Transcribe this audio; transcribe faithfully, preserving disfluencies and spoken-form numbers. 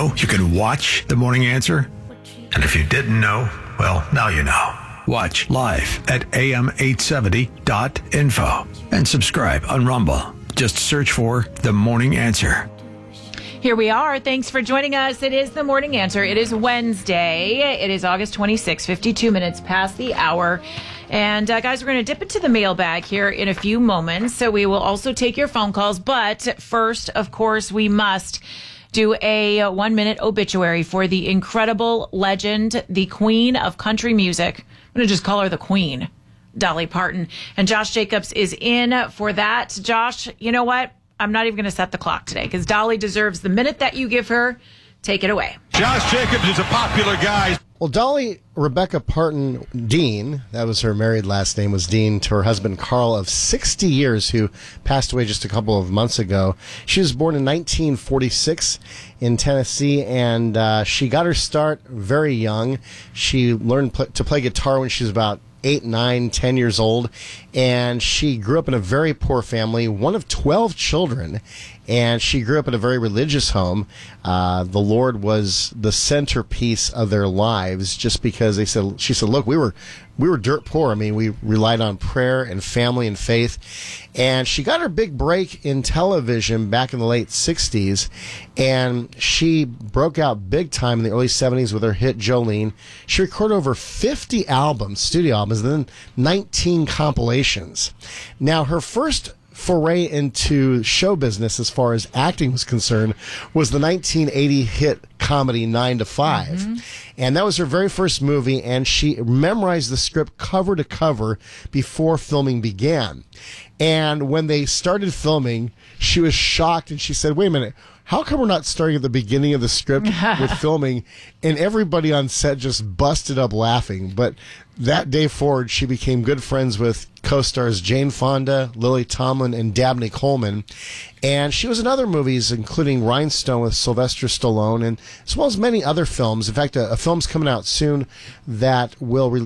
know you can watch The Morning Answer? And if you didn't know, well, now you know. Watch live at A M eight seventy dot info and subscribe on Rumble. Just search for The Morning Answer. Here we are. Thanks for joining us. It is The Morning Answer. It is Wednesday. It is August twenty-sixth, fifty-two minutes past the hour. And uh, guys, we're going to dip into the mailbag here in a few moments. So we will also take your phone calls. But first, of course, we must do a one-minute obituary for the incredible legend, the queen of country music. I'm going to just call her the queen, Dolly Parton. And Josh Jacobs is in for that. Josh, you know what? I'm not even going to set the clock today because Dolly deserves the minute that you give her. Take it away. Josh Jacobs is a popular guy. Well, Dolly Rebecca Parton Dean, that was her married last name, was Dean, to her husband Carl of sixty years, who passed away just a couple of months ago. She was born in nineteen forty-six in Tennessee, and uh, she got her start very young. She learned pl- to play guitar when she was about eight, nine, ten years old, and she grew up in a very poor family, one of twelve children, and she grew up in a very religious home. Uh, the Lord was the centerpiece of their lives, just because they said, she said, look, we were, we were dirt poor. I mean, we relied on prayer and family and faith. And she got her big break in television back in the late sixties, and she broke out big time in the early seventies with her hit Jolene. She recorded over fifty albums, studio albums, and then nineteen compilations. Now, her first foray into show business as far as acting was concerned was the nineteen eighty hit comedy Nine to Five. Mm-hmm. And that was her very first movie, and she memorized the script cover to cover before filming began. And when they started filming, she was shocked, and she said, wait a minute, how come we're not starting at the beginning of the script with filming? And everybody on set just busted up laughing. But that day forward, she became good friends with co-stars Jane Fonda, Lily Tomlin, and Dabney Coleman. And she was in other movies, including Rhinestone with Sylvester Stallone, and as well as many other films. In fact, a, a film's coming out soon that will re-